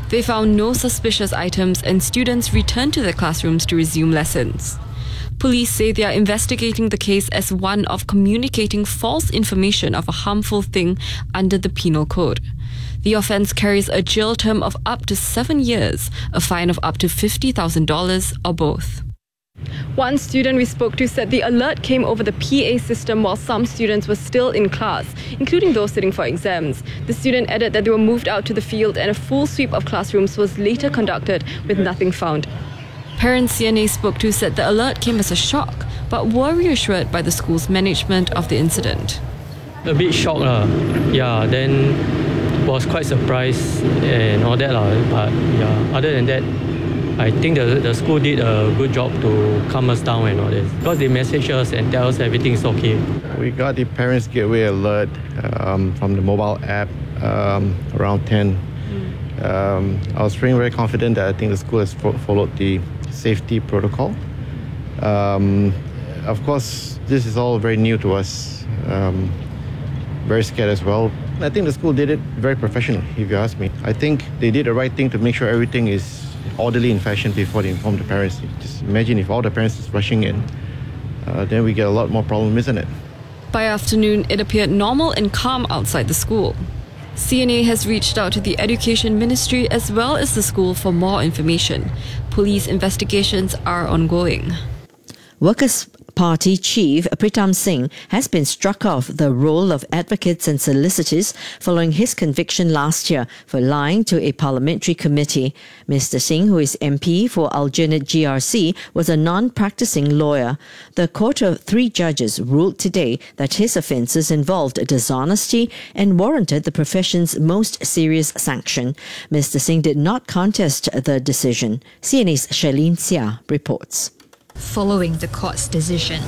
They found no suspicious items and students returned to their classrooms to resume lessons. Police say they are investigating the case as one of communicating false information of a harmful thing under the Penal Code. The offence carries a jail term of up to 7 years, a fine of up to $50,000 or both. One student we spoke to said the alert came over the PA system while some students were still in class, including those sitting for exams. The student added that they were moved out to the field and a full sweep of classrooms was later conducted with nothing found. Parents CNA spoke to said the alert came as a shock, but were reassured by the school's management of the incident. A bit shocked, then was quite surprised and all that, but other than that, I think the school did a good job to calm us down and all this, because they message us and tell us everything's okay. We got the Parents Gateway alert from the mobile app around 10. I was feeling very confident that I think the school has followed the safety protocol. Of course, this is all very new to us. Very scared as well. I think the school did it very professionally, if you ask me. I think they did the right thing to make sure everything is orderly in fashion before they inform the parents. Just imagine if all the parents is rushing in, then we get a lot more problem, isn't it? By afternoon, it appeared normal and calm outside the school. CNA has reached out to the Education Ministry as well as the school for more information. Police investigations are ongoing. Workers' Party Chief Pritam Singh has been struck off the role of advocates and solicitors following his conviction last year for lying to a parliamentary committee. Mr. Singh, who is MP for Aljunied GRC, was a non-practicing lawyer. The court of 3 judges ruled today that his offences involved dishonesty and warranted the profession's most serious sanction. Mr. Singh did not contest the decision. CNA's Shailene Sia reports. Following the court's decision,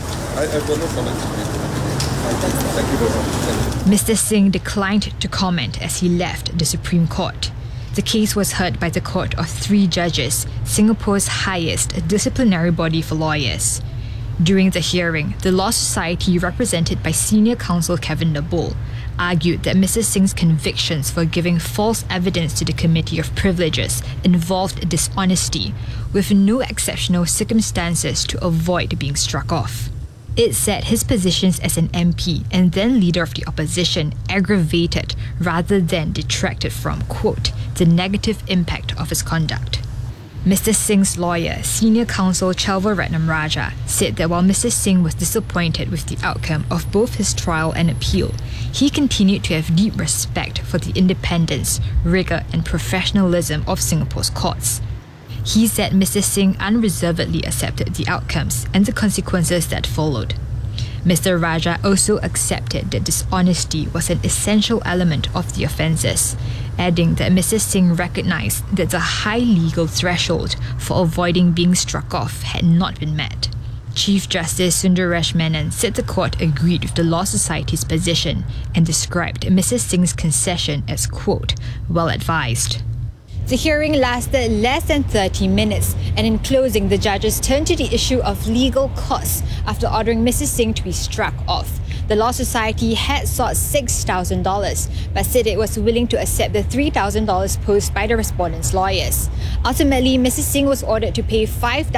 Mr. Singh declined to comment as he left the Supreme Court. The case was heard by the court of 3 judges, Singapore's highest disciplinary body for lawyers. During the hearing, the Law Society, represented by Senior Counsel Kevin Nabul, argued that Mr. Singh's convictions for giving false evidence to the Committee of Privileges involved dishonesty, with no exceptional circumstances to avoid being struck off. It said his positions as an MP and then leader of the opposition aggravated rather than detracted from, quote, the negative impact of his conduct. Mr. Singh's lawyer, Senior Counsel Chelvaratnam Raja, said that while Mr. Singh was disappointed with the outcome of both his trial and appeal, he continued to have deep respect for the independence, rigour and professionalism of Singapore's courts. He said Mr. Singh unreservedly accepted the outcomes and the consequences that followed. Mr. Raja also accepted that dishonesty was an essential element of the offences, adding that Mr. Singh recognised that the high legal threshold for avoiding being struck off had not been met. Chief Justice Sundaresh Menon said the court agreed with the Law Society's position and described Mr. Singh's concession as, quote, well advised. The hearing lasted less than 30 minutes, and in closing, the judges turned to the issue of legal costs after ordering Mrs. Singh to be struck off. The Law Society had sought $6,000, but said it was willing to accept the $3,000 posed by the respondents' lawyers. Ultimately, Mrs. Singh was ordered to pay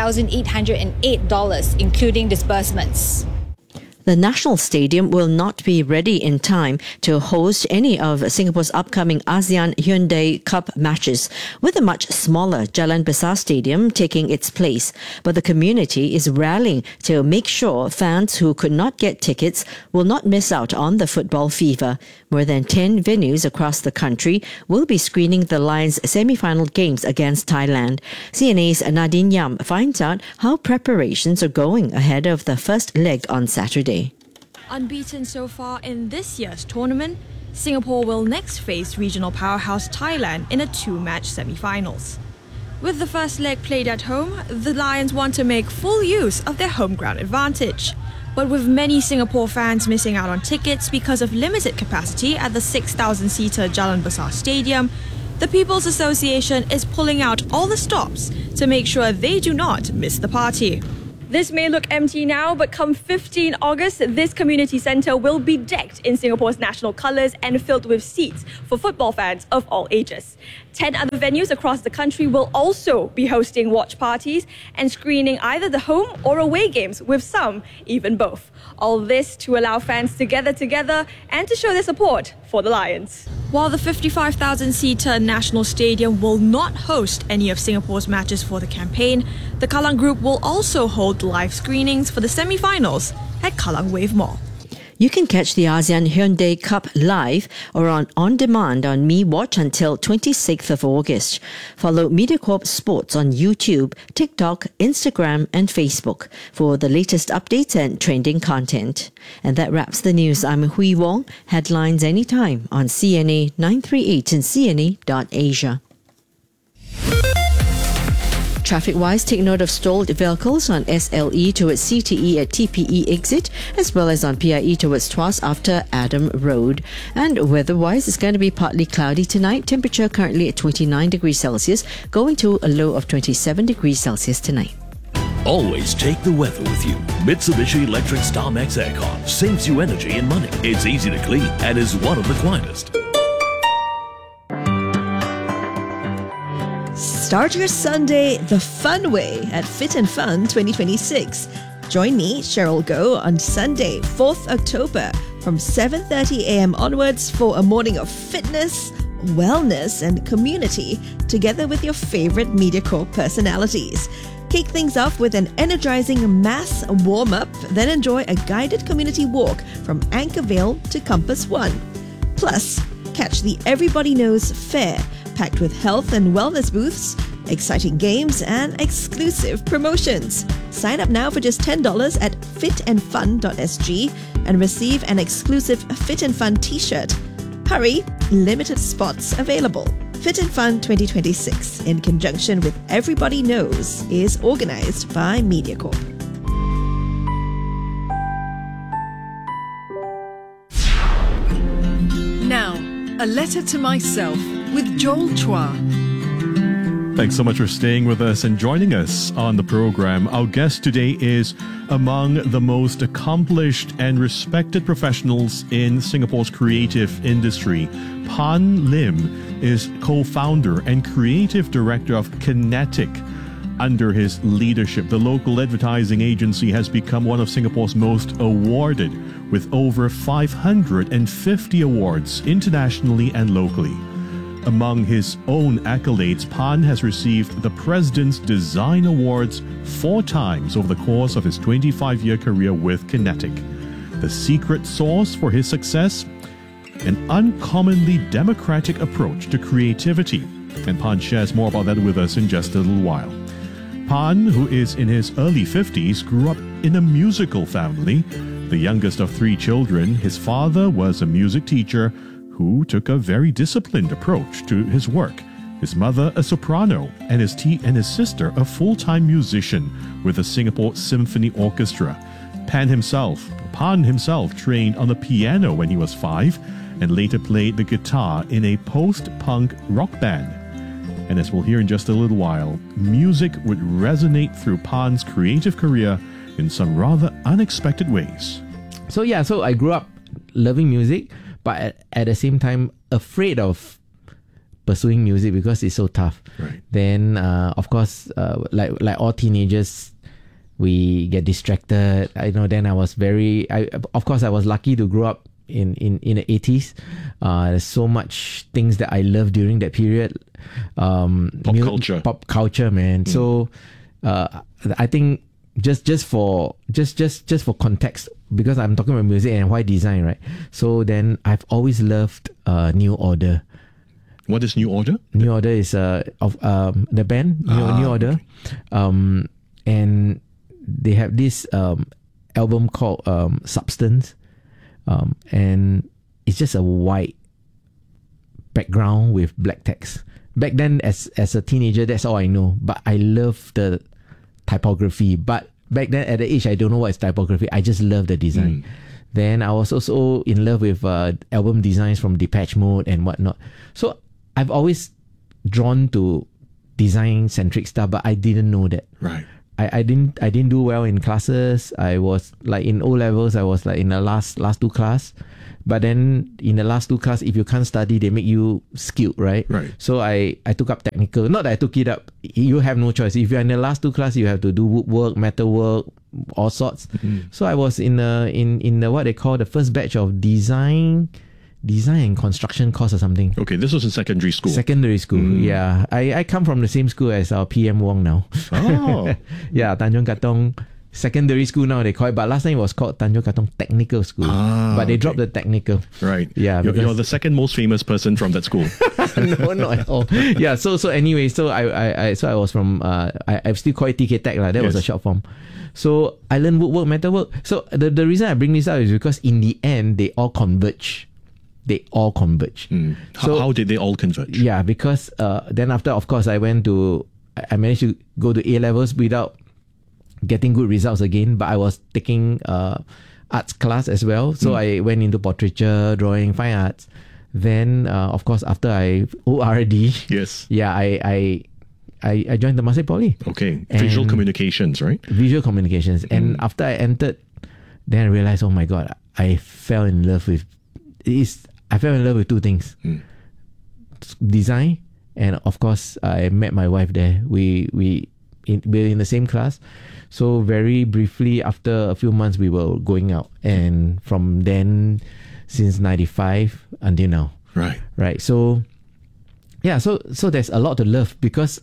$5,808, including disbursements. The National Stadium will not be ready in time to host any of Singapore's upcoming ASEAN Hyundai Cup matches, with a much smaller Jalan Besar Stadium taking its place. But the community is rallying to make sure fans who could not get tickets will not miss out on the football fever. More than 10 venues across the country will be screening the Lions' semi-final games against Thailand. CNA's Nadine Yam finds out how preparations are going ahead of the first leg on Saturday. Unbeaten so far in this year's tournament, Singapore will next face regional powerhouse Thailand in a 2-match semi-finals. With the first leg played at home, the Lions want to make full use of their home ground advantage. But with many Singapore fans missing out on tickets because of limited capacity at the 6,000-seater Jalan Besar Stadium, the People's Association is pulling out all the stops to make sure they do not miss the party. This may look empty now, but come 15 August, this community centre will be decked in Singapore's national colours and filled with seats for football fans of all ages. 10 other venues across the country will also be hosting watch parties and screening either the home or away games, with some even both. All this to allow fans to gather together and to show their support for the Lions. While the 55,000-seater National Stadium will not host any of Singapore's matches for the campaign, the Kallang Group will also hold live screenings for the semi-finals at Kallang Wave Mall. You can catch the ASEAN Hyundai Cup live or on demand on Mi Watch until 26th of August. Follow MediaCorp Sports on YouTube, TikTok, Instagram and Facebook for the latest updates and trending content. And that wraps the news. I'm Hui Wong. Headlines anytime on CNA 938 and CNA.Asia. Traffic-wise, take note of stalled vehicles on SLE towards CTE at TPE exit, as well as on PIE towards Tuas after Adam Road. And weather-wise, it's going to be partly cloudy tonight. Temperature currently at 29 degrees Celsius, going to a low of 27 degrees Celsius tonight. Always take the weather with you. Mitsubishi Electric StarMax Aircon saves you energy and money. It's easy to clean and is one of the quietest. Start your Sunday the fun way at Fit and Fun 2026. Join me, Cheryl Goh, on Sunday, 4th October from 7:30 a.m. onwards for a morning of fitness, wellness and community together with your favorite MediaCorp personalities. Kick things off with an energizing mass warm-up, then enjoy a guided community walk from Anchorvale to Compass One. Plus, catch the Everybody Knows Fair, packed with health and wellness booths, exciting games and exclusive promotions. Sign up now for just $10 at fitandfun.sg and receive an exclusive Fit and Fun t-shirt. Hurry, limited spots available. Fit and Fun 2026, in conjunction with Everybody Knows, is organised by MediaCorp. Now, a letter to myself with Joel Chua. Thanks so much for staying with us and joining us on the program. Our guest today is among the most accomplished and respected professionals in Singapore's creative industry. Pan Lim is co-founder and creative director of Kinetic. Under his leadership, the local advertising agency has become one of Singapore's most awarded, with over 550 awards internationally and locally. Among his own accolades, Pan has received the President's Design Awards 4 times over the course of his 25-year career with Kinetic. The secret sauce for his success? An uncommonly democratic approach to creativity. And Pan shares more about that with us in just a little while. Pan, who is in his early 50s, grew up in a musical family. The youngest of 3 children, his father was a music teacher who took a very disciplined approach to his work. His mother, a soprano, and his sister, a full-time musician with the Singapore Symphony Orchestra. Pan himself trained on the piano when he was 5 and later played the guitar in a post-punk rock band. And as we'll hear in just a little while, music would resonate through Pan's creative career in some rather unexpected ways. So I grew up loving music, but at the same time afraid of pursuing music because it's so tough. Right. Then, of course, like all teenagers, we get distracted. Then I was I was lucky to grow up in the 80s. There's so much things that I loved during that period. Pop culture, man. So I think just for context, because I'm talking about music and why design, right? So then I've always loved New Order. What is New Order? New Order is of the band New Order, okay. And they have this album called Substance, and it's just a white background with black text. Back then, as a teenager, that's all I know. But I love the typography. But back then, at the age, I don't know what is typography. I just love the design. Then I was also in love with album designs from Depeche Mode and whatnot. So I've always drawn to design-centric stuff, but I didn't know that. Right. I didn't do well in classes. I was like in O levels, I was like in the last two class. But then in the last two class, if you can't study, they make you skilled, right? Right. So I took up technical. Not that I took it up. You have no choice. If you're in the last two class, you have to do woodwork, metalwork, all sorts. So I was in the what they call the first batch of design and construction course or something. Okay, this was in secondary school. Secondary school, yeah. I come from the same school as our PM Wong now. Oh. Yeah, Tanjong Katong Secondary School now they call it, but last time it was called Tanjong Katong Technical School. But they dropped the technical. Right. Yeah. You're the second most famous person from that school. No, not at all. Yeah. So anyway, I was from I still call it TK Tech lah. That was a short form. So I learned woodwork, metalwork. So the reason I bring this up is because in the end they all converge. How did they all converge? Yeah, because then after, of course, I managed to go to A levels without getting good results again, but I was taking arts class as well. So I went into portraiture, drawing, fine arts. Then, of course, after I ORD, yes, yeah, I joined the Temasek Poly. Okay, visual communications, right? Visual communications. And after I entered, then I realized, oh my God, I fell in love with two things: design, and of course, I met my wife there. We're in the same class. So very briefly, after a few months, we were going out, and from then, since 95 until now. Right. So, yeah. So there's a lot to love because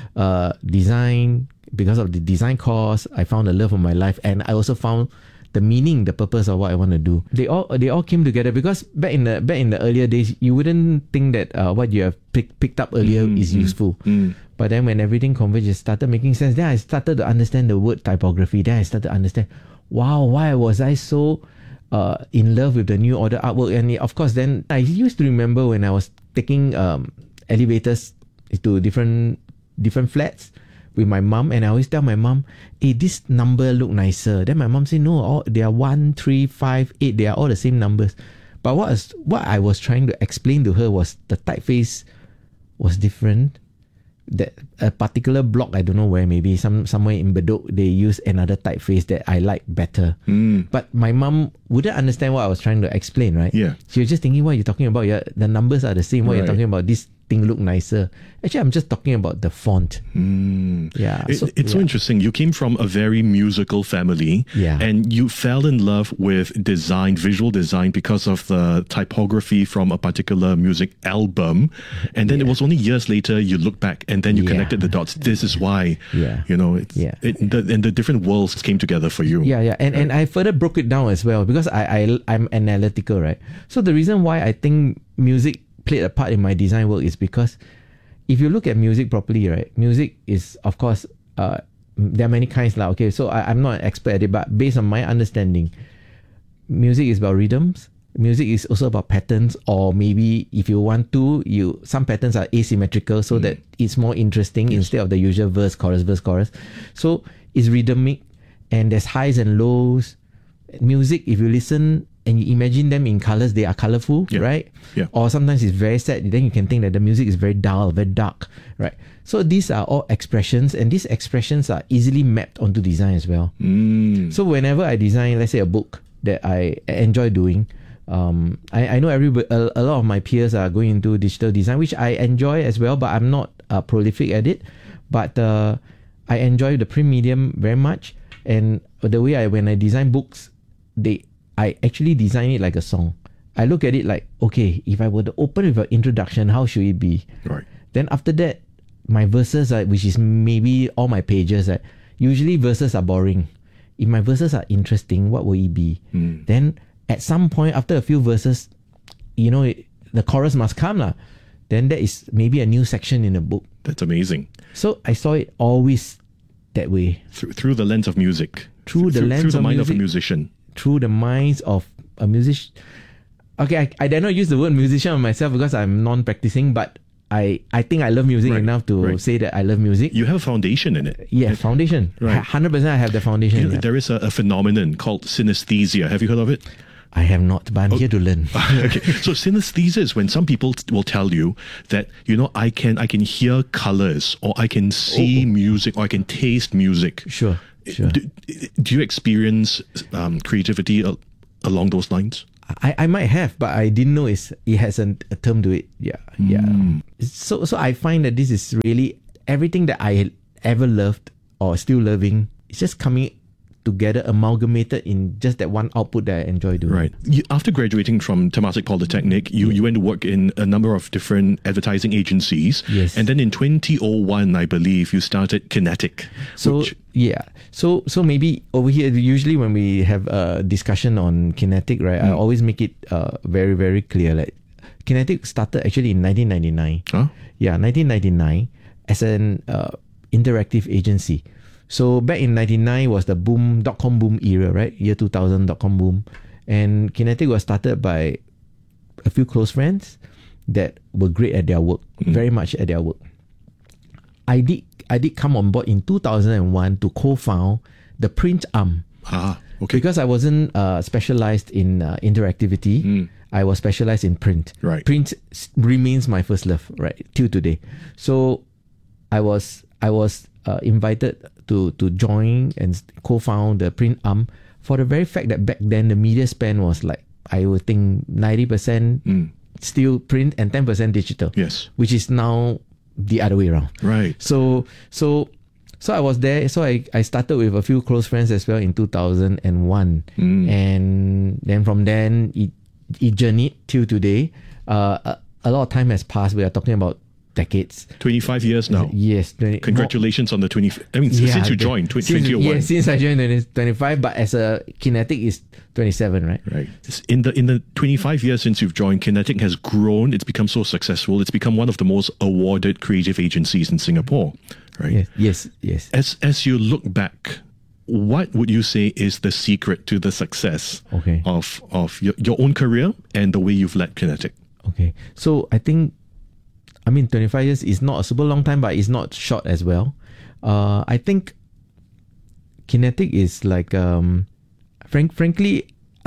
design. Because of the design course, I found the love of my life, and I also found the meaning, the purpose of what I want to do. They all came together because back in the earlier days, you wouldn't think that what you have picked up earlier is useful. But then when everything converged, it started making sense. Then I started to understand the word typography. Then I started to understand, wow, why was I so in love with the New Order artwork? And of course, then I used to remember when I was taking elevators to different flats with my mom, and I always tell my mom, hey, this number look nicer. Then my mom say, no, they are 1, 3, 5, 8. They are all the same numbers. But what I was trying to explain to her was the typeface was different. That a particular block, I don't know where, maybe somewhere in Bedok, they use another typeface that I like better. But my mom wouldn't understand what I was trying to explain, right? Yeah. She was just thinking, what you're talking about? Yeah, the numbers are the same. What you're talking about? This thing look nicer. Actually, I'm just talking about the font. Yeah. It's so interesting. You came from a very musical family, and you fell in love with design, visual design, because of the typography from a particular music album. And then it was only years later you look back and then you connected the dots. This is why, and the different worlds came together for you. Yeah. And I further broke it down as well because I'm analytical, right? So the reason why I think music played a part in my design work is because if you look at music properly, right, music is, of course, there are many kinds now. Okay, so I'm not an expert at it, but based on my understanding, music is about rhythms. Music is also about patterns, or maybe if you want to, some patterns are asymmetrical so that it's more interesting instead of the usual verse, chorus. So it's rhythmic, and there's highs and lows. Music, if you listen and you imagine them in colors, they are colorful, right? Yeah. Or sometimes it's very sad, then you can think that the music is very dull, very dark, right? So these are all expressions, and these expressions are easily mapped onto design as well. So whenever I design, let's say a book that I enjoy doing, I know a lot of my peers are going into digital design, which I enjoy as well, but I'm not prolific at it. But I enjoy the print medium very much, and the way when I design books, I actually design it like a song. I look at it like, okay, if I were to open with an introduction, how should it be? Right. Then after that, my verses, which is maybe all my pages, usually verses are boring. If my verses are interesting, what will it be? Then at some point, after a few verses, the chorus must come. Then there is maybe a new section in the book. That's amazing. So I saw it always that way. Through the lens of music. Through the mind of a musician. Through the minds of a musician. Okay, I dare not use the word musician on myself because I'm non-practicing, but I think I love music enough to say that I love music. You have a foundation in it. Yeah, foundation. Right. 100% I have the foundation. There is a phenomenon called synesthesia. Have you heard of it? I have not, but I'm here to learn. Okay, so synesthesia is when some people will tell you that, I can hear colors, or I can see music, or I can taste music. Sure. Do you experience creativity along those lines? I might have, but I didn't know it has a term to it. Yeah. So I find that this is really everything that I ever loved or still loving. It's just coming together, amalgamated in just that one output that I enjoy doing. Right. After graduating from Temasek Polytechnic, you went to work in a number of different advertising agencies. Yes. And then in 2001, I believe, you started Kinetic. So maybe over here, usually when we have a discussion on Kinetic, right, I always make it very, very clear. Like, Kinetic started actually in 1999. Huh? Yeah, 1999 as an interactive agency. So back in 99 was the dot-com boom era, right? Year 2000 dot-com boom. And Kinetic was started by a few close friends that were great at their work, very much at their work. I did come on board in 2001 to co-found the print arm. Okay. Because I wasn't specialized in interactivity. I was specialized in print. Right. Print remains my first love, right, till today. So I was invited to join and co-found the print arm for the very fact that back then the media spend was like, I would think 90% still print and 10% digital. Yes. Which is now the other way around. Right. So I was there. So I started with a few close friends as well in 2001. And then from then it journeyed till today. A lot of time has passed. We are talking about decades. 25 years now. Yes. Congratulations on the 20. I mean, since you joined, 2001. Yeah, since I joined, 25. But as a Kinetic is 27, right? Right. In the 25 years since you've joined, Kinetic has grown. It's become so successful. It's become one of the most awarded creative agencies in Singapore. Right. Yes. As you look back, what would you say is the secret to the success of your own career and the way you've led Kinetic? Okay. So I think, 25 years is not a super long time, but it's not short as well. I think Kinetic is like, frankly,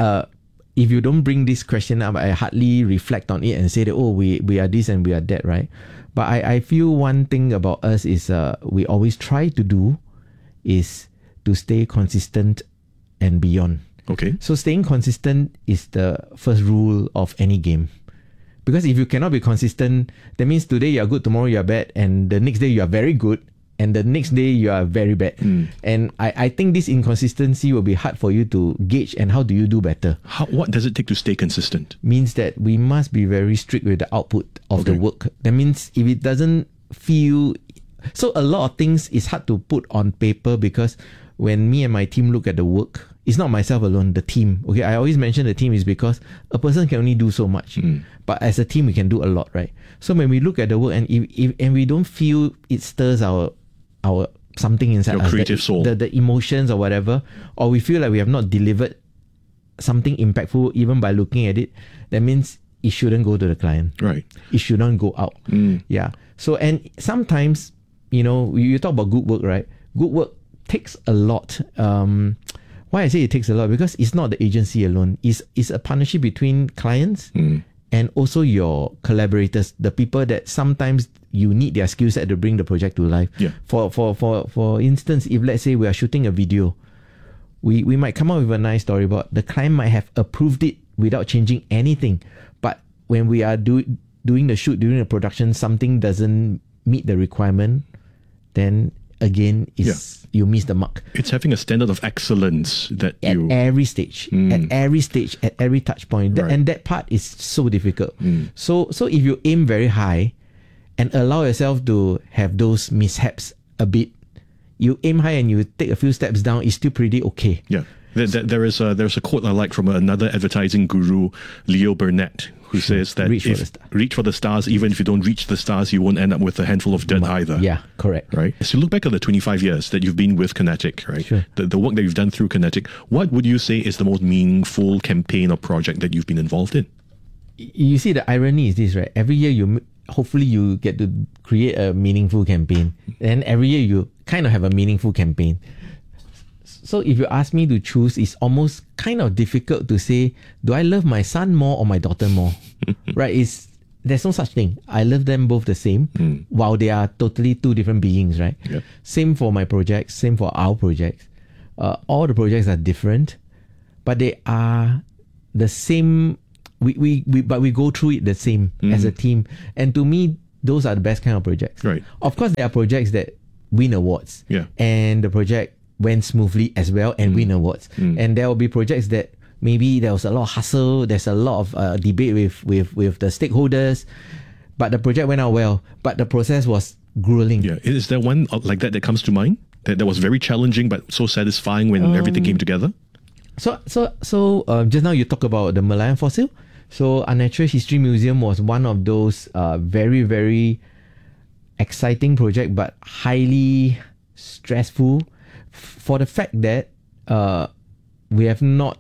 if you don't bring this question up, I hardly reflect on it and say that, we are this and we are that, right? But I feel one thing about us is we always try to do is to stay consistent and beyond. Okay. So staying consistent is the first rule of any game. Because if you cannot be consistent, that means today you are good, tomorrow you are bad, and the next day you are very good, and the next day you are very bad. And I think this inconsistency will be hard for you to gauge. And how do you do better? What does it take to stay consistent? Means that we must be very strict with the output of the work. That means if it doesn't feel... So a lot of things is hard to put on paper, because when me and my team look at the work, it's not myself alone, the team. Okay, I always mention the team is because a person can only do so much. But as a team, we can do a lot, right? So when we look at the work and if we don't feel it stirs our something inside us, creative soul, the emotions or whatever, or we feel like we have not delivered something impactful even by looking at it, that means it shouldn't go to the client. Right. It shouldn't go out. Yeah. So, and sometimes, you talk about good work, right? Good work takes a lot. Why I say it takes a lot? Because it's not the agency alone. It's a partnership between clients and also your collaborators, the people that sometimes you need their skill set to bring the project to life. Yeah. For instance, if let's say we are shooting a video, we might come up with a nice storyboard. The client might have approved it without changing anything. But when we are doing the shoot, during the production, something doesn't meet the requirement, then again, you miss the mark. It's having a standard of excellence that at every stage, at every touch point. Right. And that part is so difficult. So if you aim very high and allow yourself to have those mishaps a bit, you aim high and you take a few steps down, it's still pretty okay. Yeah. There's a quote I like from another advertising guru, Leo Burnett, who says that reach for the stars, even if you don't reach the stars, you won't end up with a handful of dirt either. Yeah, correct. Right. As you look back at the 25 years that you've been with Kinetic, right? Sure. The work that you've done through Kinetic, what would you say is the most meaningful campaign or project that you've been involved in? You see, the irony is this, right? Every year hopefully you get to create a meaningful campaign, and every year you kind of have a meaningful campaign. So if you ask me to choose, it's almost kind of difficult to say, do I love my son more or my daughter more? Right? There's no such thing. I love them both the same, while they are totally two different beings, right? Yep. Same for my projects, same for our projects. All the projects are different, but they are the same. But we go through it the same as a team. And to me, those are the best kind of projects. Right. Of course, there are projects that win awards. Yeah. And the project went smoothly as well and win awards. And there will be projects that maybe there was a lot of hustle, there's a lot of debate with the stakeholders, but the project went out well, but the process was grueling. Yeah. Is there one like that comes to mind? That was very challenging but so satisfying when everything came together? So just now you talk about the Merlion fossil. So our Natural History Museum was one of those very, very exciting project, but highly stressful for the fact that we have not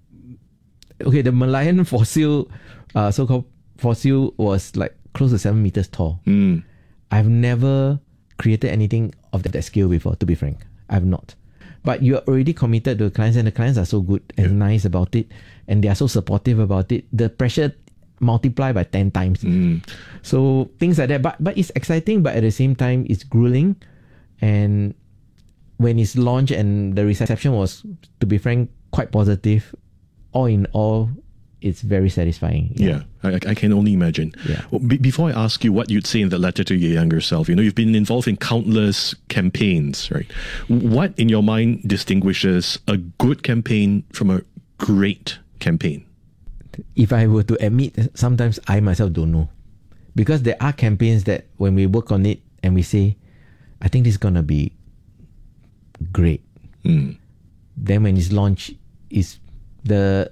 the Merlion fossil, so-called fossil, was like close to 7 meters tall. I've never created anything of that scale before, to be frank. I've not. But you're already committed to the clients, and the clients are so good and nice about it, and they are so supportive about it. The pressure multiplied by 10 times. So things like that. But it's exciting, but at the same time, it's grueling. And when it's launched and the reception was, to be frank, quite positive, all in all, it's very satisfying. Yeah, I can only imagine. Yeah. Well, before I ask you what you'd say in the letter to your younger self, you've been involved in countless campaigns, right? What in your mind distinguishes a good campaign from a great campaign? If I were to admit, sometimes I myself don't know. Because there are campaigns that when we work on it and we say, I think this is going to be great. Then when it's launched, is the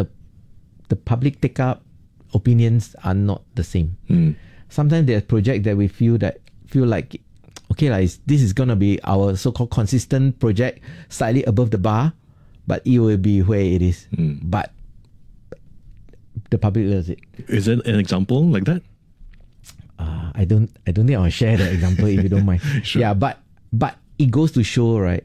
public take up opinions are not the same. Sometimes there's projects that we feel like okay, this is gonna be our so-called consistent project, slightly above the bar, but it will be where it is. But the public loves it. Is it an example like that? I don't think I'll share the example if you don't mind. Sure. Yeah, but it goes to show, right?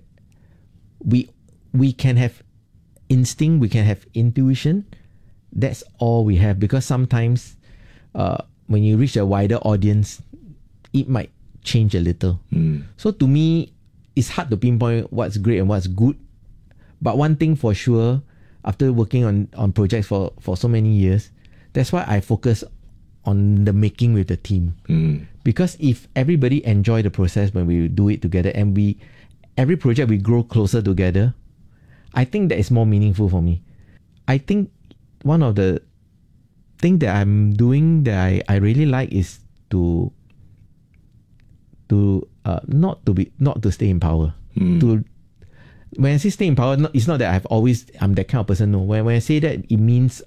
We can have instinct, we can have intuition. That's all we have, because sometimes when you reach a wider audience, it might change a little. So to me, it's hard to pinpoint what's great and what's good. But one thing for sure, after working on projects for so many years, that's why I focus on the making with the team. Because if everybody enjoy the process when we do it together, and every project we grow closer together, I think that is more meaningful for me. I think one of the things that I'm doing that I really like is to not to stay in power. When I say stay in power, it's not that I'm that kind of person. No, when I say that, it means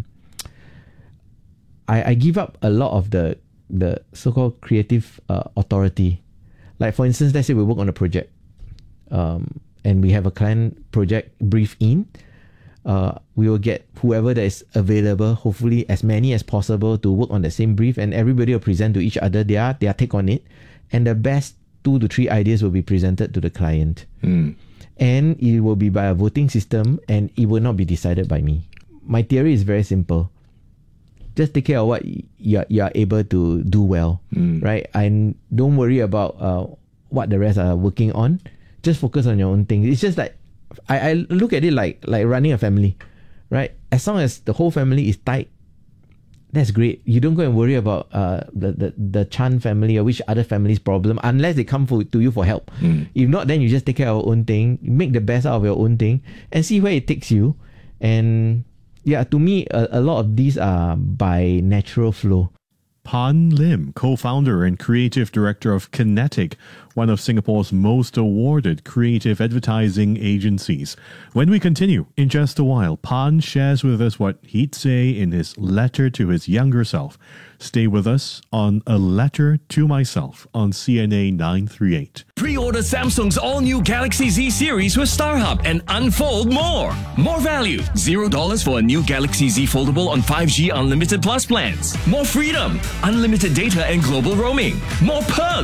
I give up a lot of the so-called creative authority. Like for instance, let's say we work on a project, and we have a client project brief in. We will get whoever that is available, hopefully as many as possible, to work on the same brief, and everybody will present to each other their take on it, and the best 2 to 3 ideas will be presented to the client. And it will be by a voting system, and it will not be decided by me. My theory is very simple. Just take care of what you are able to do well, right? And don't worry about what the rest are working on. Just focus on your own thing. It's just like, I look at it like running a family, right? As long as the whole family is tight, that's great. You don't go and worry about the Chan family or which other family's problem, unless they come to you for help. If not, then you just take care of your own thing, make the best out of your own thing, and see where it takes you. And yeah, to me, a lot of these are by natural flow. Pan Lim, co-founder and creative director of Kinetic, one of Singapore's most awarded creative advertising agencies. When we continue, in just a while, Pan shares with us what he'd say in his letter to his younger self. Stay with us on A Letter to Myself on CNA 938. Pre-order Samsung's all-new Galaxy Z series with StarHub and unfold more. More value. $0 for a new Galaxy Z Foldable on 5G Unlimited Plus plans. More freedom. Unlimited data and global roaming. More perks.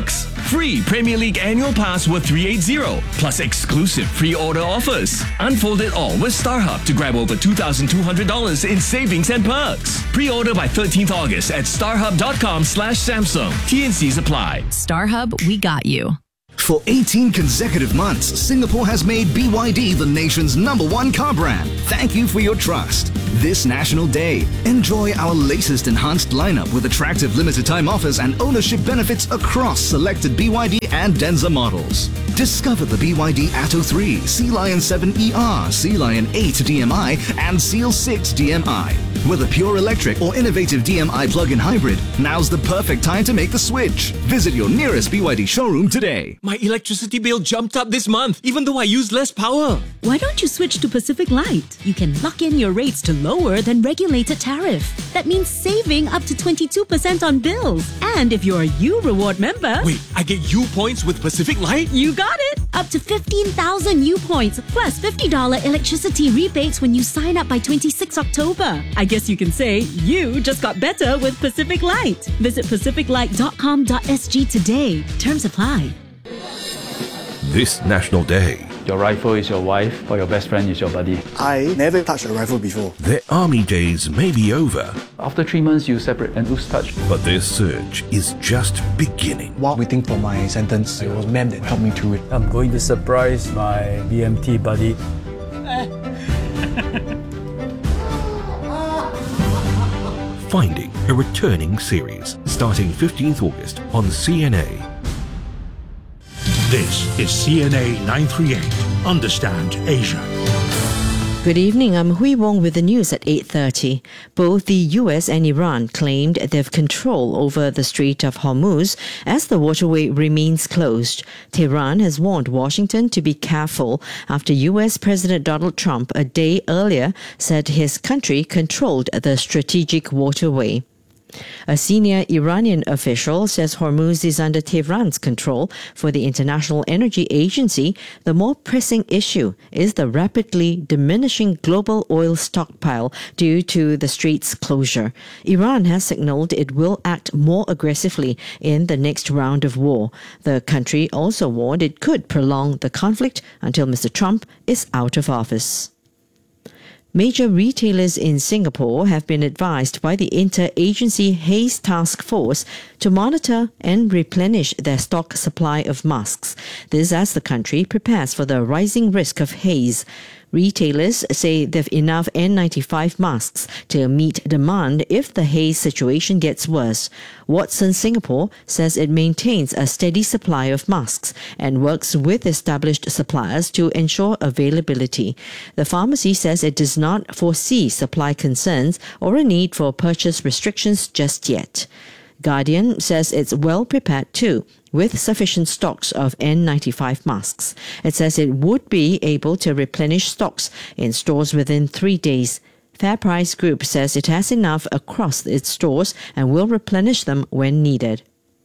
Free Premier League annual pass worth $380, plus exclusive pre-order offers. Unfold it all with StarHub to grab over $2,200 in savings and perks. Pre-order by 13th August at starhub.com/Samsung. T&Cs apply. StarHub, we got you. For 18 consecutive months, Singapore has made BYD the nation's #1 car brand. Thank you for your trust. This National Day, enjoy our latest enhanced lineup with attractive limited time offers and ownership benefits across selected BYD and Denza models. Discover the BYD Atto 3, Sea Lion 7 ER, Sea Lion 8 DMI and Seal 6 DMI. Whether pure electric or innovative DMI plug-in hybrid, now's the perfect time to make the switch. Visit your nearest BYD showroom today. My electricity bill jumped up this month, even though I use less power. Why don't you switch to Pacific Light? You can lock in your rates to lower than regulated tariff. That means saving up to 22% on bills. And if you're a U Reward member... Wait, I get U points with Pacific Light? You got it! Up to 15,000 U points, plus $50 electricity rebates when you sign up by 26 October. I guess you can say you just got better with Pacific Light. Visit pacificlight.com.sg today. Terms apply. This National Day, your rifle is your wife or your best friend is your buddy. I never touched a rifle before. their army days may be over, After 3 months, you separate and lose touch. but their search is just beginning. While waiting for my sentence, it was ma'am that helped me through it. I'm going to surprise my BMT buddy. Finding, a returning series, starting 15th August on CNA. This is CNA 938. Understand Asia. Good evening, I'm Hui Wong with the news at 8:30. Both the US and Iran claimed they've control over the Strait of Hormuz as the waterway remains closed. Tehran has warned Washington to be careful after US President Donald Trump a day earlier said his country controlled the strategic waterway. A senior Iranian official says Hormuz is under Tehran's control. For the International Energy Agency, the more pressing issue is the rapidly diminishing global oil stockpile due to the strait's closure. Iran has signaled it will act more aggressively in the next round of war. The country also warned it could prolong the conflict until Mr. Trump is out of office. Major retailers in Singapore have been advised by the Interagency Haze Task Force to monitor and replenish their stock supply of masks. This as the country prepares for the rising risk of haze. Retailers say they've enough N95 masks to meet demand if the haze situation gets worse. Watson Singapore says it maintains a steady supply of masks and works with established suppliers to ensure availability. The pharmacy says it does not foresee supply concerns or a need for purchase restrictions just yet. Guardian says it's well prepared too, with sufficient stocks of N95 masks. It says it would be able to replenish stocks in stores within 3 days. FairPrice Group says it has enough across its stores and will replenish them when needed.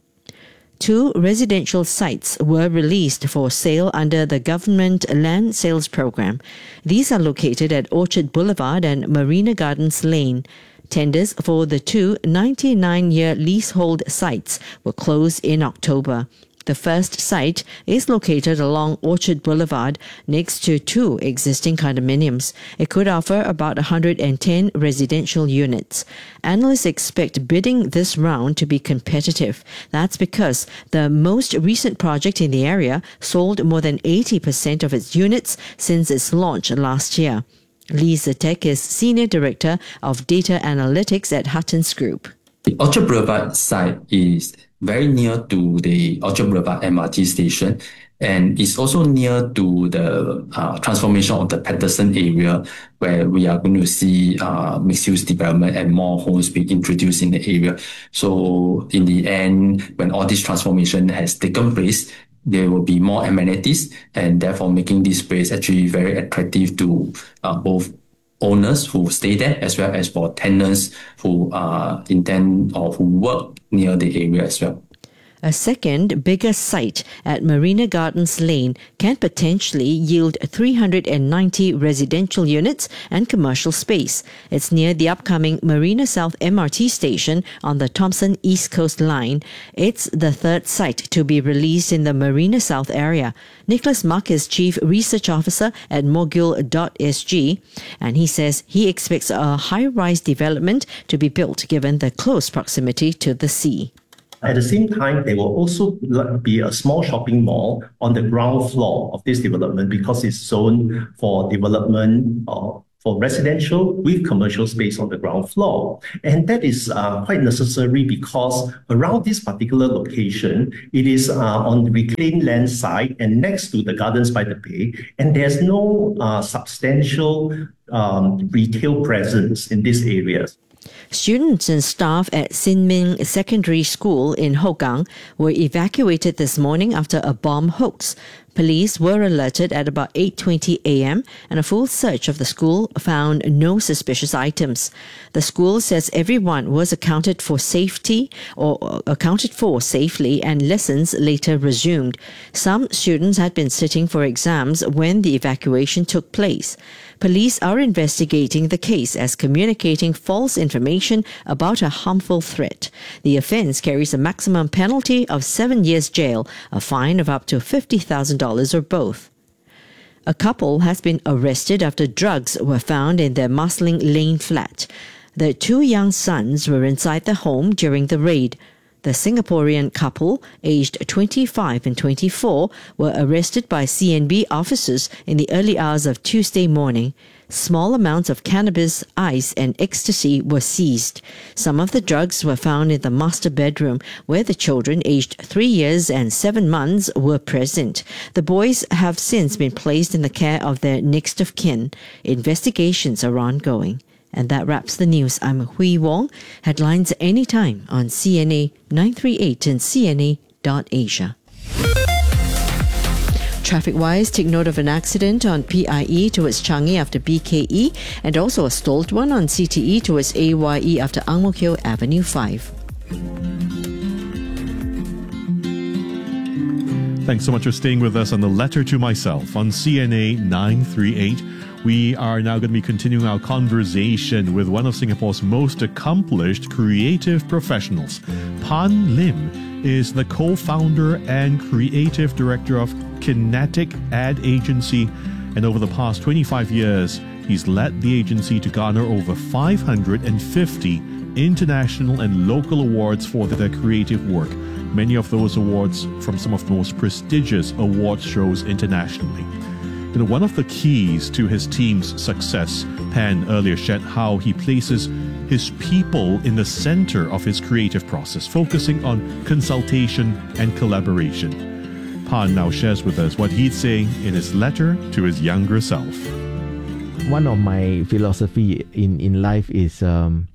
2 residential sites were released for sale under the government land sales program. These are located at Orchard Boulevard and Marina Gardens Lane. Tenders for the 2 99-year leasehold sites were closed in October. The first site is located along Orchard Boulevard next to 2 existing condominiums. It could offer about 110 residential units. Analysts expect bidding this round to be competitive. That's because the most recent project in the area sold more than 80% of its units since its launch last year. Lee Zetek is Senior Director of Data Analytics at Huttons Group. The Orchard Boulevard site is very near to the Orchard Boulevard MRT station, and it's also near to the transformation of the Patterson area, where we are going to see mixed-use development and more homes being introduced in the area. So in the end, when all this transformation has taken place, there will be more amenities, and therefore making this place actually very attractive to both owners who stay there as well as for tenants who intend or who work near the area as well. A second, bigger site at Marina Gardens Lane can potentially yield 390 residential units and commercial space. It's near the upcoming Marina South MRT station on the Thomson East Coast Line. It's the third site to be released in the Marina South area. Nicholas Muck is Chief Research Officer at Mogul.sg, and he says he expects a high-rise development to be built given the close proximity to the sea. At the same time, there will also be a small shopping mall on the ground floor of this development because it's zoned for development for residential with commercial space on the ground floor. And that is quite necessary because around this particular location, it is on the reclaimed land side and next to the Gardens by the Bay, and there's no substantial retail presence in these areas. Students and staff at Sin Ming Secondary School in Hougang were evacuated this morning after a bomb hoax. Police were alerted at about 8:20 a.m. and a full search of the school found no suspicious items. The school says everyone was accounted for safely and lessons later resumed. Some students had been sitting for exams when the evacuation took place. Police are investigating the case as communicating false information about a harmful threat. The offence carries a maximum penalty of 7 years jail, a fine of up to $50,000 or both. A couple has been arrested after drugs were found in their Marsiling Lane flat. Their two young sons were inside the home during the raid. The Singaporean couple, aged 25 and 24, were arrested by CNB officers in the early hours of Tuesday morning. Small amounts of cannabis, ice and ecstasy were seized. Some of the drugs were found in the master bedroom where the children aged 3 years and 7 months were present. The boys have since been placed in the care of their next of kin. Investigations are ongoing. And that wraps the news. I'm Hui Wong. Headlines anytime on CNA 938 and CNA.Asia. Traffic-wise, take note of an accident on PIE towards Changi after BKE and also a stalled one on CTE towards AYE after Ang Mo Kio Avenue 5. Thanks so much for staying with us on The Letter to Myself on CNA 938. We are now going to be continuing our conversation with one of Singapore's most accomplished creative professionals. Pan Lim is the co-founder and creative director of Kinetic Ad Agency, and over the past 25 years, he's led the agency to garner over 550 international and local awards for their creative work. Many of those awards from some of the most prestigious awards shows internationally. You know, one of the keys to his team's success, Pan earlier shared how he places his people in the center of his creative process, focusing on consultation and collaboration. Pan now shares with us what he'd say in his letter to his younger self. One of my philosophy in life is I'm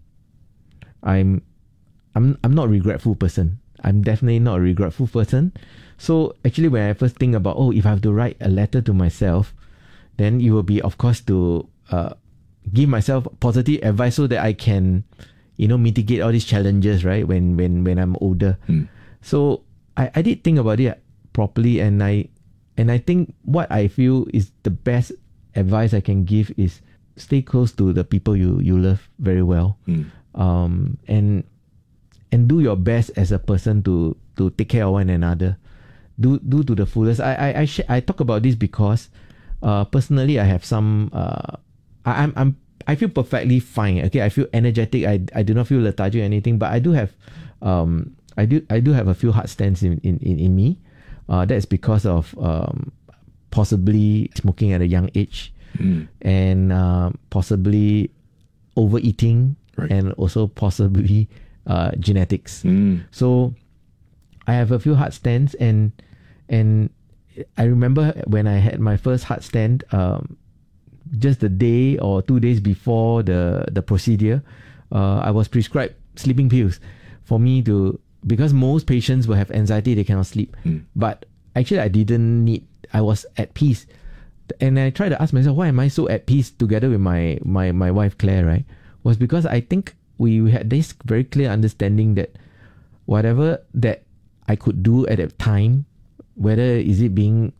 not a regretful person. I'm definitely not a regretful person. So actually, when I first think about, if I have to write a letter to myself, then it will be, of course, to give myself positive advice so that I can, mitigate all these challenges, right? When I'm older. So I did think about it properly, and I think what I feel is the best advice I can give is stay close to the people you love very well, and do your best as a person to take care of one another. Do to the fullest. I talk about this because personally I have some I feel perfectly fine. Okay, I feel energetic. I do not feel lethargic or anything, but I do have I do have a few hard stands in me. That's because of possibly smoking at a young age, and possibly overeating, right, and also possibly genetics. So I have a few heart stands, and I remember when I had my first heart stand, just the day or 2 days before the procedure, I was prescribed sleeping pills for me because most patients will have anxiety, they cannot sleep. But actually I didn't need, I was at peace. And I tried to ask myself, why am I so at peace together with my wife Claire, right? Was because I think we had this very clear understanding that whatever that I could do at that time, whether is it being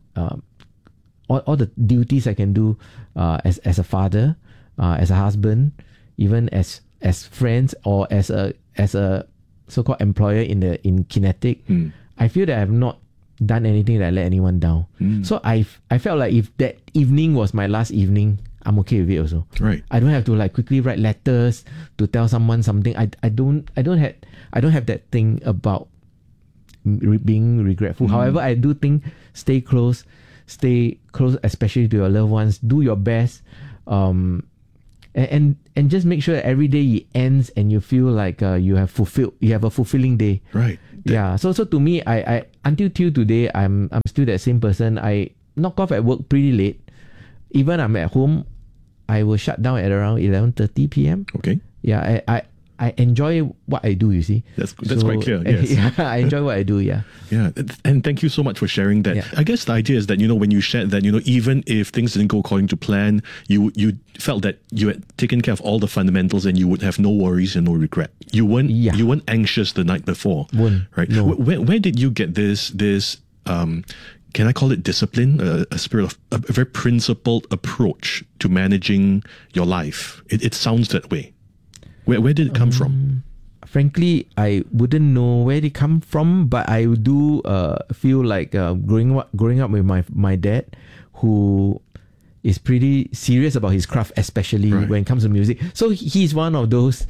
all the duties I can do as a father, as a husband, even as friends, or as a so-called employer in Kinetic, I feel that I have not done anything that let anyone down. So I felt like if that evening was my last evening, I'm okay with it also. Right. I don't have to like quickly write letters to tell someone something. I don't have that thing about being regretful. However, I do think stay close, especially to your loved ones. Do your best, and just make sure that every day it ends and you feel like you have a fulfilling day. Right. Yeah. So to me, I until till today, I'm still that same person. I knock off at work pretty late. Even I'm at home, I will shut down at around 11:30 p.m. Okay. Yeah. I enjoy what I do, you see. That's quite clear, yes. Yeah, I enjoy what I do, yeah. Yeah, and thank you so much for sharing that. Yeah. I guess the idea is that, when you shared that, even if things didn't go according to plan, you felt that you had taken care of all the fundamentals and you would have no worries and no regret. You weren't anxious the night before. Right? No. Where did you get this can I call it discipline, a spirit of a very principled approach to managing your life? It sounds that way. Where did it come from? Frankly, I wouldn't know where it come from, but I do feel like growing up with my dad, who is pretty serious about his craft, especially when it comes to music. So he's one of those,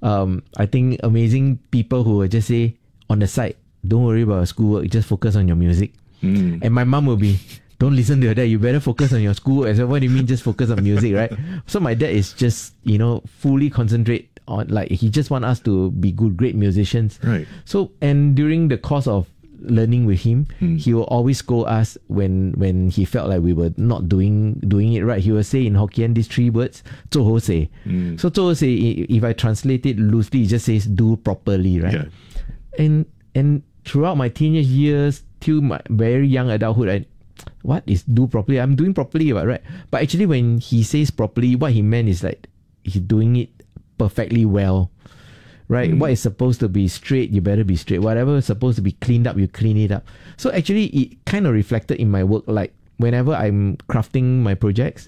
I think, amazing people who will just say on the side, don't worry about schoolwork, just focus on your music. And my mom will be, don't listen to your dad, you better focus on your school. I said, what do you mean just focus on music, right? So my dad is just, fully concentrate on, like, he just want us to be great musicians. Right. So, and during the course of learning with him, he will always scold us when he felt like we were not doing it right. He will say in Hokkien these 3 words, 做好事. So 做好事, if I translate it loosely, it just says do properly, right? Yeah. And throughout my teenage years till my very young adulthood, what is do properly? I'm doing properly, right? But actually, when he says properly, what he meant is like he's doing it perfectly well, right? What is supposed to be straight, you better be straight. Whatever is supposed to be cleaned up, you clean it up. So actually, it kind of reflected in my work. Like whenever I'm crafting my projects,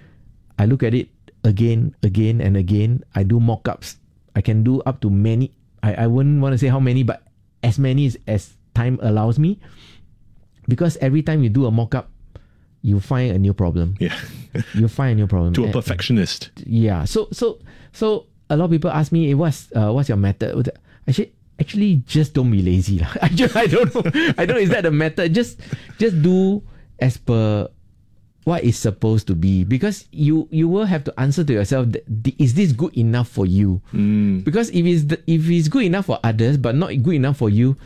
I look at it again and again. I do mock-ups. I can do up to many. I wouldn't want to say how many, but as many as time allows me. Because every time you do a mock-up, you find a new problem. Yeah. You find a new problem. To a perfectionist. Yeah. So a lot of people ask me, hey, what's your method? Actually, just don't be lazy. I don't know. I don't know, is that the method? Just do as per what is supposed to be. Because you will have to answer to yourself, is this good enough for you? Because if it's good enough for others, but not good enough for you,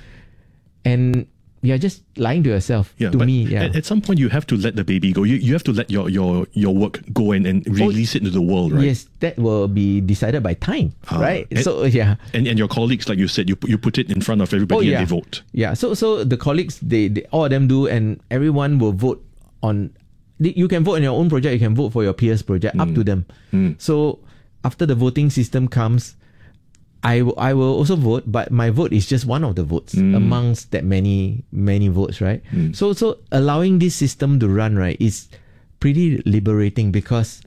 and you're just lying to yourself. Yeah, to but me, yeah. At some point, you have to let the baby go. You have to let your work go and release it into the world, right? Yes, that will be decided by time, right? So yeah, and your colleagues, like you said, you put it in front of everybody and they vote. Yeah, so the colleagues, they all of them do, and everyone will vote on. You can vote on your own project. You can vote for your peers' project. Up to them. So after the voting system comes, I will also vote, but my vote is just one of the votes amongst that many votes, right? So allowing this system to run, right, is pretty liberating. Because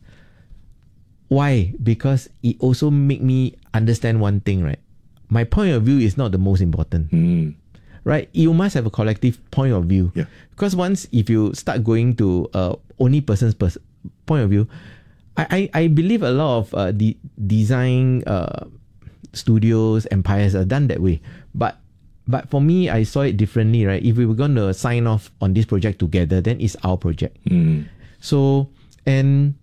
why? Because it also make me understand one thing, right? My point of view is not the most important, right? You must have a collective point of view. Yeah. Because if you start going to only person's point of view, I believe a lot of the design studios, empires are done that way. But for me, I saw it differently, right? If we were going to sign off on this project together, then it's our project. So, and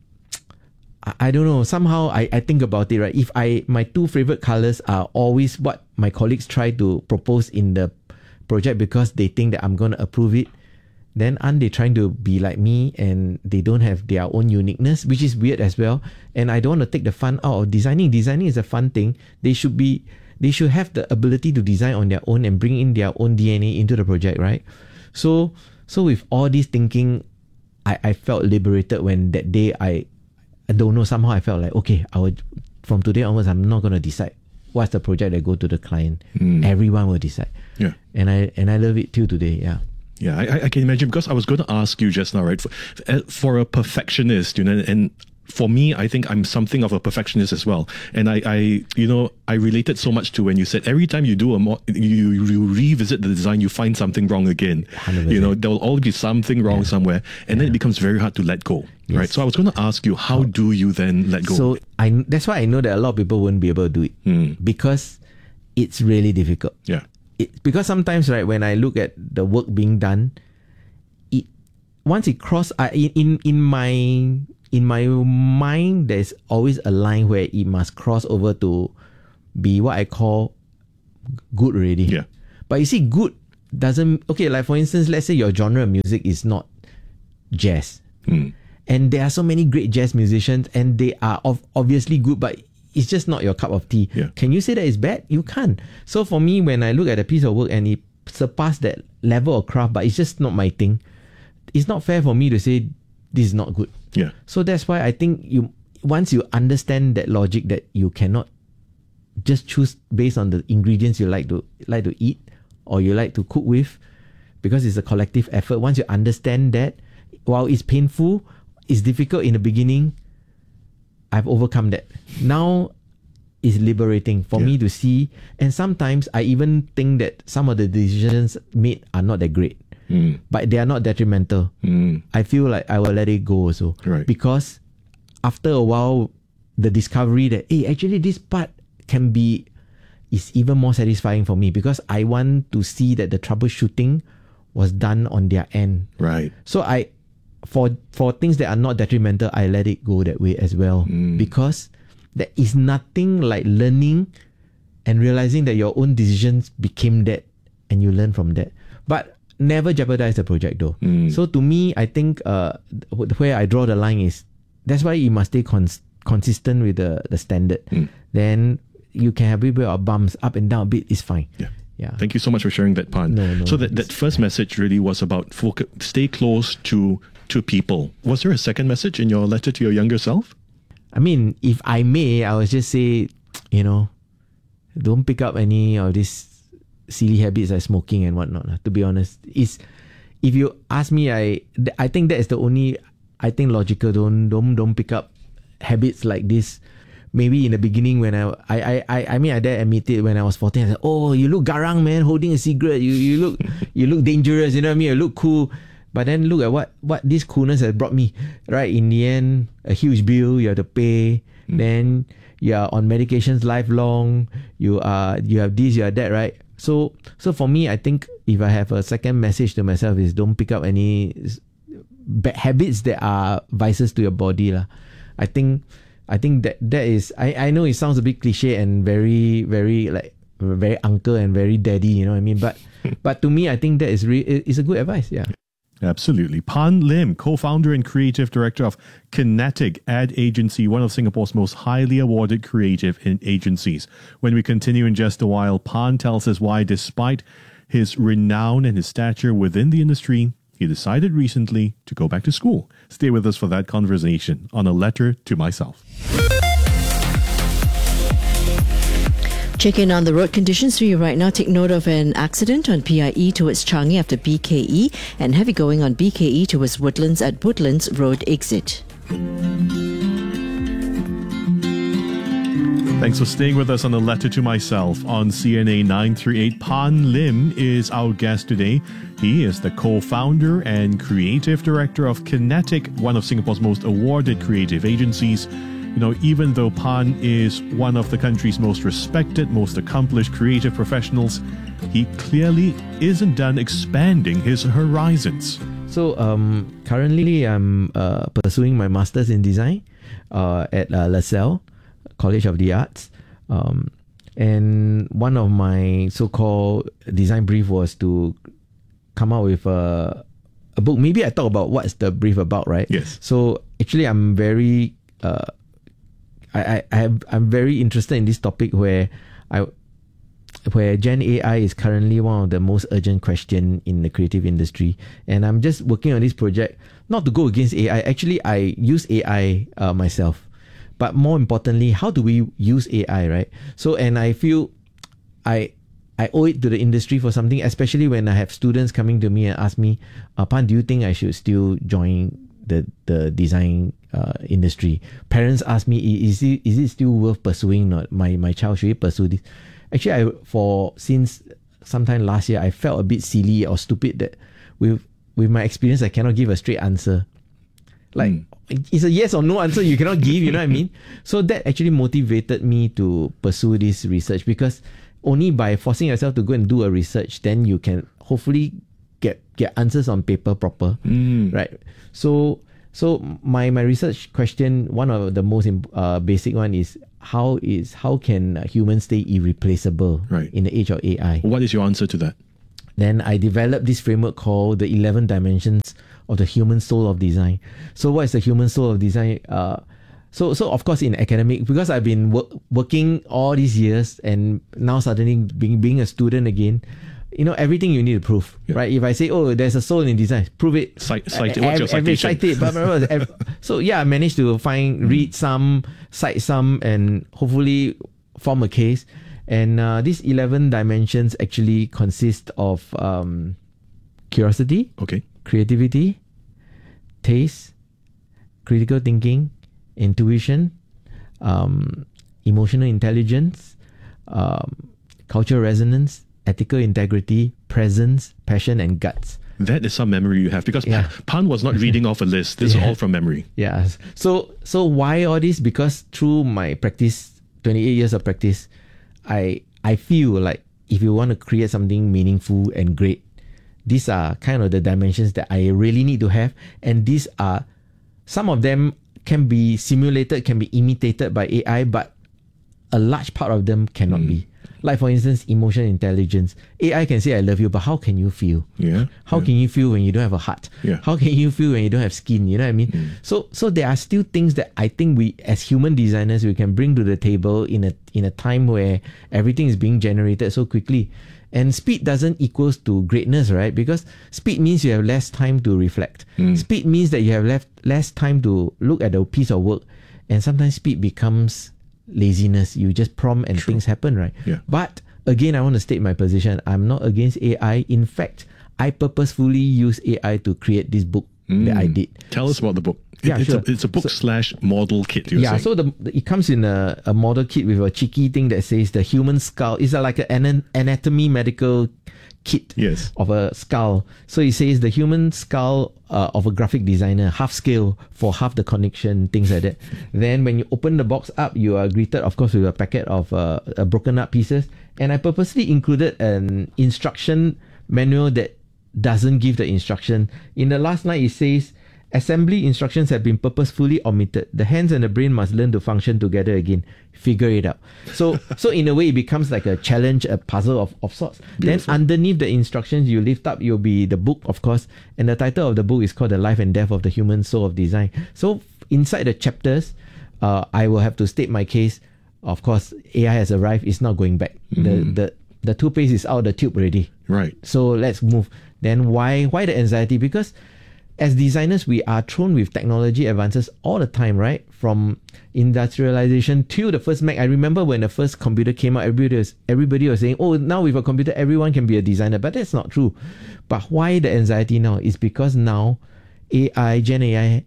I don't know, somehow I think about it, right? If my 2 favorite colors are always what my colleagues try to propose in the project because they think that I'm going to approve it, then aren't they trying to be like me and they don't have their own uniqueness, which is weird as well. And I don't want to take the fun out of designing. Designing is a fun thing. They should have the ability to design on their own and bring in their own DNA into the project, right? So with all this thinking, I felt liberated when that day I don't know, somehow I felt like, okay, from today onwards, I'm not going to decide what's the project that go to the client. Everyone will decide. Yeah. And I love it till today. Yeah. Yeah, I can imagine, because I was going to ask you just now, right? For a perfectionist, and for me, I think I'm something of a perfectionist as well. And I related so much to when you said every time you do you revisit the design, you find something wrong again. 100%. There will always be something wrong somewhere, and then it becomes very hard to let go, right? So I was going to ask you, how do you then let go? So that's why I know that a lot of people won't be able to do it because it's really difficult. Yeah. Because sometimes, right, when I look at the work being done, once it cross in my mind, there's always a line where it must cross over to be what I call good already. Yeah. But you see, good doesn't, okay, like for instance, let's say your genre of music is not jazz. And there are so many great jazz musicians and they are obviously good, but it's just not your cup of tea. Yeah. Can you say that it's bad? You can't. So for me, when I look at a piece of work and it surpassed that level of craft, but it's just not my thing, it's not fair for me to say this is not good. Yeah. So that's why I think once you understand that logic, that you cannot just choose based on the ingredients you like to eat or you like to cook with, because it's a collective effort. Once you understand that, while it's painful, it's difficult in the beginning, I've overcome that. Now it's liberating for me to see. And sometimes I even think that some of the decisions made are not that great, but they are not detrimental. I feel like I will let it go also. Right. Because after a while, the discovery that, hey, actually this part is even more satisfying for me, because I want to see that the troubleshooting was done on their end. Right. So for things that are not detrimental, I let it go that way as well. Because there is nothing like learning and realizing that your own decisions became that and you learn from that. But never jeopardize the project though. So to me, I think where I draw the line is, that's why you must stay consistent with the standard. Then you can have a bit of bumps up and down a bit, it's fine. Yeah. Thank you so much for sharing that, Pan. No, so that first message really was about stay close to people. Was there a second message in your letter to your younger self? I mean, if I may, I would just say, don't pick up any of these silly habits like smoking and whatnot. To be honest, if you ask me, I think that is the only, I think, logical. Don't pick up habits like this. Maybe in the beginning when I mean, I dare admit it, when I was 14, I said, oh, you look garang, man, holding a cigarette. You look dangerous, you know what I mean? You look cool. But then look at what this coolness has brought me, right? In the end, a huge bill you have to pay. Then you are on medications lifelong. You have this, you have that, right? So for me, I think if I have a second message to myself is, don't pick up any bad habits that are vices to your body, lah. I think that is, I know it sounds a bit cliche and very, very like very uncle and very daddy, you know what I mean? But to me, I think that is a good advice. Yeah. Absolutely. Pan Lim, co-founder and creative director of Kinetic Ad Agency, one of Singapore's most highly awarded creative agencies. When we continue in just a while, Pan tells us why, despite his renown and his stature within the industry, he decided recently to go back to school. Stay with us for that conversation on A Letter to Myself. Check in on the road conditions for you right now. Take note of an accident on PIE towards Changi after BKE and heavy going on BKE towards Woodlands at Woodlands Road exit. Thanks for staying with us on A Letter to Myself on CNA 938. Pan Lim is our guest today. He is the co-founder and creative director of Kinetic, one of Singapore's most awarded creative agencies. Even though Pan is one of the country's most respected, most accomplished creative professionals, he clearly isn't done expanding his horizons. So currently I'm pursuing my master's in design at LaSalle College of the Arts. And one of my so-called design brief was to come out with a book. Maybe I talk about what's the brief about, right? Yes. So actually I'm very... I'm very interested in this topic where Gen AI is currently one of the most urgent question in the creative industry, and I'm just working on this project not to go against AI. Actually, I use AI myself, but more importantly, how do we use AI, right? So, and I feel I owe it to the industry for something, especially when I have students coming to me and ask me, Pan, do you think I should still join the design industry? Parents ask me, is it still worth pursuing? Not my child, should he pursue this? Actually, since sometime last year, I felt a bit silly or stupid that with my experience, I cannot give a straight answer. Like, it's a yes or no answer you cannot give, you know what I mean? So that actually motivated me to pursue this research, because only by forcing yourself to go and do a research, then you can hopefully get answers on paper proper, right? So my research question, one of the most basic one is how can humans stay irreplaceable in the age of AI? What is your answer to that? Then I developed this framework called the 11 dimensions of the human soul of design. So what is the human soul of design? So of course in academic, because I've been working all these years and now suddenly being a student again, you know, everything you need to prove, right? If I say, oh, there's a soul in design, prove it. Cite it. What's your citation? Cite it. So yeah, I managed to read some, cite some, and hopefully form a case. And these 11 dimensions actually consist of curiosity, creativity, taste, critical thinking, intuition, emotional intelligence, cultural resonance, ethical integrity, presence, passion, and guts. That is some memory you have, because Pan was not reading off a list. This is all from memory. Yeah. So why all this? Because through my practice, 28 years of practice, I feel like if you want to create something meaningful and great, these are kind of the dimensions that I really need to have. And these are, some of them can be simulated, can be imitated by AI, but a large part of them cannot be. Like for instance, emotional intelligence. AI can say I love you, but how can you feel? How can you feel when you don't have a heart? How can you feel when you don't have skin? You know what I mean? So there are still things that I think we as human designers we can bring to the table in a time where everything is being generated so quickly. And speed doesn't equals to greatness, right? Because speed means you have less time to reflect. Speed means that you have less time to look at a piece of work. And sometimes speed becomes laziness. You just prompt and things happen, right? But again, I want to state my position. I'm not against AI. In fact, I purposefully use AI to create this book that I did. Tell us about the book. It's a book / model kit. Yeah, so it comes in a model kit with a cheeky thing that says the human skull. It's like an anatomy medical kit of a skull. So it says the human skull of a graphic designer, half scale for half the connection, things like that. Then when you open the box up, you are greeted, of course, with a packet of broken up pieces. And I purposely included an instruction manual that doesn't give the instruction. In the last line, it says, assembly instructions have been purposefully omitted. The hands and the brain must learn to function together again. Figure it out. So in a way, it becomes like a challenge, a puzzle of sorts. Beautiful. Then underneath the instructions you lift up, you'll be the book, of course. And the title of the book is called The Life and Death of the Human Soul of Design. So inside the chapters, I will have to state my case. Of course, AI has arrived. It's not going back. The toothpaste is out the tube already. Right. So let's move. Then why the anxiety? Because as designers, we are thrown with technology advances all the time, right? From industrialization to the first Mac. I remember when the first computer came out, everybody was saying, oh, now with a computer, everyone can be a designer. But that's not true. But why the anxiety now? Is because now Gen AI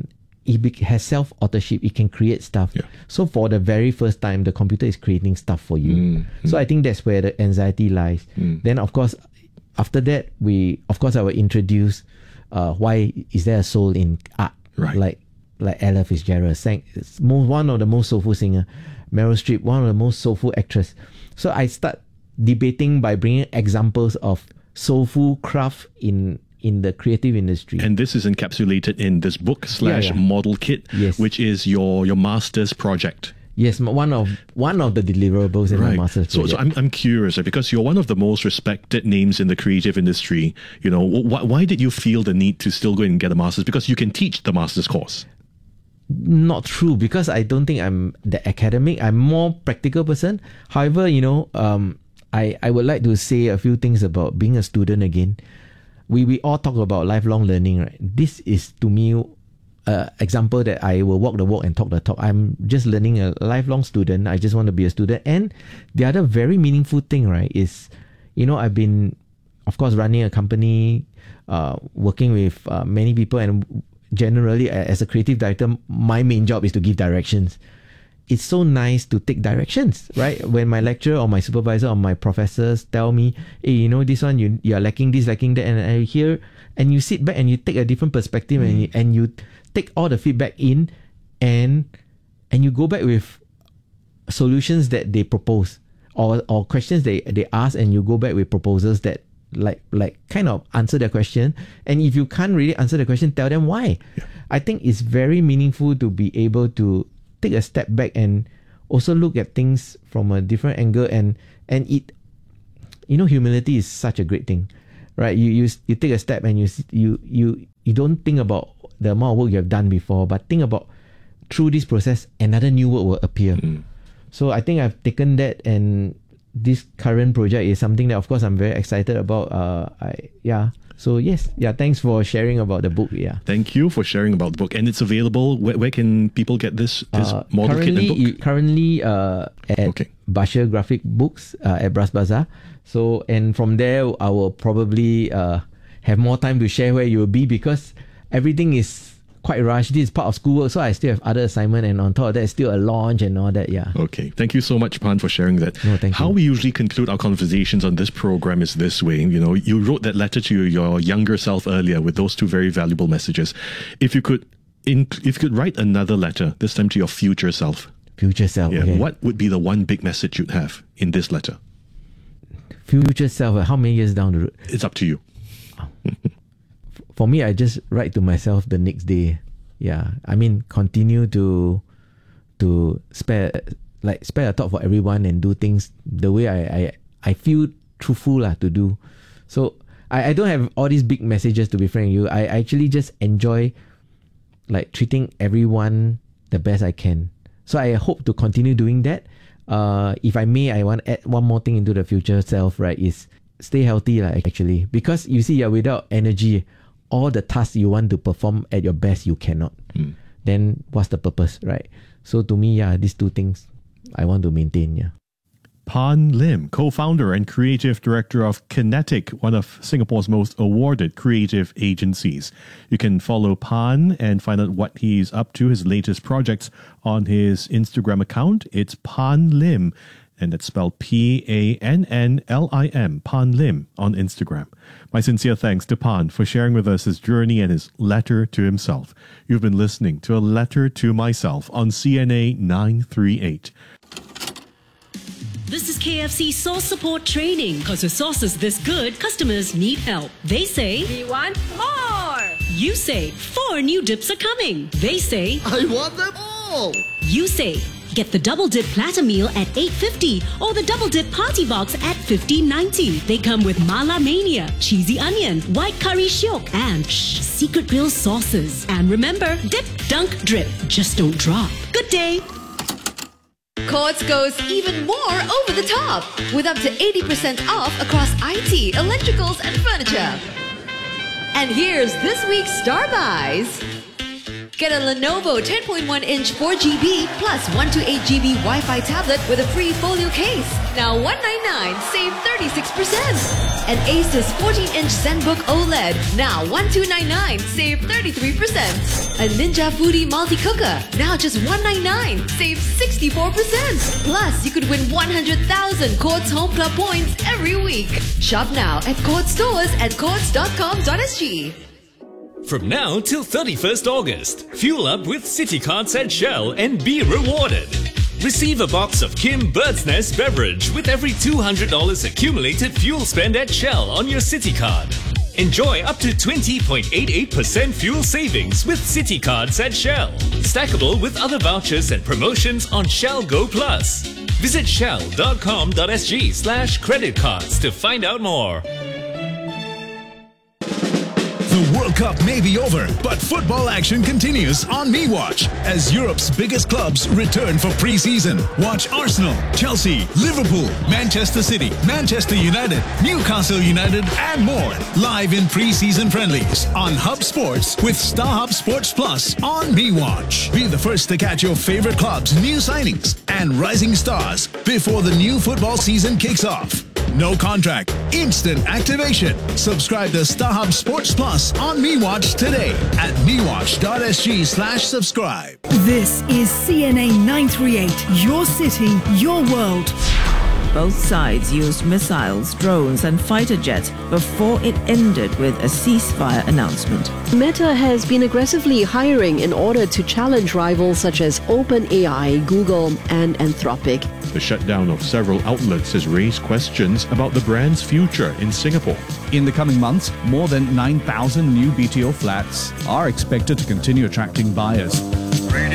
has self-authorship. It can create stuff. So for the very first time, the computer is creating stuff for you. So I think that's where the anxiety lies. Then, of course, after that, I will introduce why is there a soul in art? Right. Like Ella Fitzgerald sang, one of the most soulful singer, Meryl Streep, one of the most soulful actress. So I start debating by bringing examples of soulful craft in the creative industry. And this is encapsulated in this book / model kit, which is your master's project. Yes, one of the deliverables in my master's project. So I'm curious, because you're one of the most respected names in the creative industry. You know, why did you feel the need to still go and get a master's? Because you can teach the master's course. Not true, because I don't think I'm the academic. I'm more practical person. However, you know, I would like to say a few things about being a student again. We all talk about lifelong learning, right? This is to me example that I will walk the walk and talk the talk. I'm just learning, a lifelong student. I just want to be a student. And the other very meaningful thing, right, is, I've been, of course, running a company, working with many people, and generally as a creative director, my main job is to give directions. It's so nice to take directions, right? When my lecturer or my supervisor or my professors tell me, hey, this one, you are lacking this, lacking that, and I hear, and you sit back and you take a different perspective, and you take all the feedback in, and you go back with solutions that they propose, or questions they ask, and you go back with proposals that like kind of answer their question. And if you can't really answer the question, tell them why. Yeah. I think it's very meaningful to be able to take a step back and also look at things from a different angle, and it, humility is such a great thing, right? You take a step and you don't think about the amount of work you have done before, but think about through this process another new work will appear. So I think I've taken that, and this current project is something that, of course, I'm very excited about. So yes, thanks for sharing about the book. Thank you for sharing about the book. And it's available. Where can people get this model kit and book? Currently at Bashir Graphic Books at Bras Bazaar. So, and from there, I will probably have more time to share where you will be, because everything is quite rushed. This is part of schoolwork, so I still have other assignment, and on top of that, still a launch and all that. Okay. Thank you so much, Pan, for sharing that. No, thank you. How we usually conclude our conversations on this program is this way. You wrote that letter to your younger self earlier with those two very valuable messages. If you could write another letter, this time to your future self. Future self. Yeah. Okay. What would be the one big message you'd have in this letter? Future self. How many years down the road? It's up to you. For me, I just write to myself the next day. Continue to spare a thought for everyone and do things the way I feel truthful to do. So I don't have all these big messages, to be frank with you. I actually just enjoy treating everyone the best I can. So I hope to continue doing that. If I may, I want to add one more thing into the future self, right, is stay healthy, actually. Because you see, without energy, all the tasks you want to perform at your best, you cannot. Then what's the purpose, right? So to me, these two things I want to maintain. Pan Lim, co-founder and creative director of Kinetic, one of Singapore's most awarded creative agencies. You can follow Pan and find out what he's up to, his latest projects, on his Instagram account. It's Pan Lim, and that's spelled PANNLIM, Pan Lim on Instagram. My sincere thanks to Pan for sharing with us his journey and his letter to himself. You've been listening to A Letter to Myself on CNA 938. This is KFC Sauce Support Training. Because with sauces this good, customers need help. They say, we want more. You say, 4 new dips are coming. They say, I want them all. You say, get the Double Dip Platter Meal at $8.50 or the Double Dip Party Box at $15.90. They come with Mala Mania, Cheesy Onion, White Curry Shiok, and Secret Grill sauces. And remember, dip, dunk, drip. Just don't drop. Good day. Courts goes even more over the top with up to 80% off across IT, electricals, and furniture. And here's this week's Star Buys. Get a Lenovo 10.1-inch 4GB plus 128GB Wi-Fi tablet with a free folio case. Now $199, save 36%. An Asus 14-inch ZenBook OLED. Now $1,299, save 33%. A Ninja Foodie multi-cooker. Now just $199, save 64%. Plus, you could win 100,000 Courts Home Club points every week. Shop now at Courts stores and courts.com.sg. From now till 31st August, fuel up with CityCards at Shell and be rewarded. Receive a box of Kim Bird's Nest beverage with every $200 accumulated fuel spend at Shell on your CityCard. Enjoy up to 20.88% fuel savings with CityCards at Shell. Stackable with other vouchers and promotions on Shell Go Plus. Visit shell.com.sg/creditcards to find out more. The World Cup may be over, but football action continues on MeWatch as Europe's biggest clubs return for pre-season. Watch Arsenal, Chelsea, Liverpool, Manchester City, Manchester United, Newcastle United, and more live in pre-season friendlies on Hub Sports with StarHub Sports Plus on MeWatch. Be the first to catch your favorite clubs' new signings and rising stars before the new football season kicks off. No contract, instant activation. Subscribe to StarHub Sports Plus on MeWatch today at mewatch.sg/subscribe. This is CNA 938, your city, your world. Both sides used missiles, drones, and fighter jets before it ended with a ceasefire announcement. Meta has been aggressively hiring in order to challenge rivals such as OpenAI, Google, and Anthropic. The shutdown of several outlets has raised questions about the brand's future in Singapore. In the coming months, more than 9,000 new BTO flats are expected to continue attracting buyers.